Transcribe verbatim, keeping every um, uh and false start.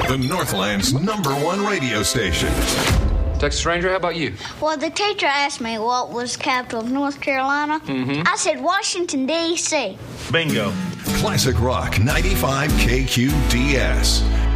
the Northland's number one radio station. Texas Ranger, how about you? Well, the teacher asked me what was the capital of North Carolina. Mm-hmm. I said Washington, D C Bingo. Classic Rock ninety-five K Q D S.